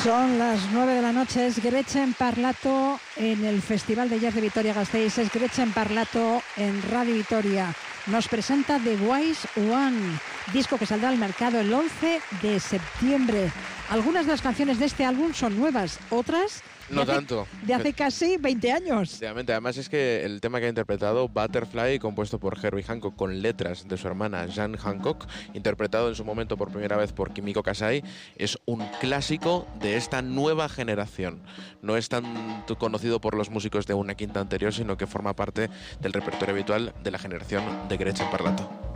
Son las 9 de la noche, es Gretchen Parlato en el Festival de Jazz de Vitoria-Gasteiz, es Gretchen Parlato en Radio Vitoria. Nos presenta The Wise One, disco que saldrá al mercado el 11 de septiembre. Algunas de las canciones de este álbum son nuevas, otras no tanto. De hace casi 20 años. Efectivamente, además es que el tema que ha interpretado, Butterfly, compuesto por Herbie Hancock con letras de su hermana Jan Hancock, interpretado en su momento por primera vez por Kimiko Kasai, es un clásico de esta nueva generación. No es tan conocido por los músicos de una quinta anterior, sino que forma parte del repertorio habitual de la generación de Gretchen Parlato.